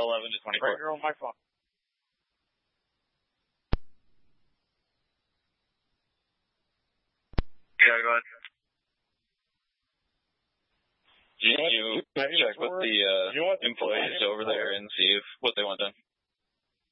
11 to 24. Right here on my phone. Yeah, go ahead. Did you check with the employees over there and see what they want done?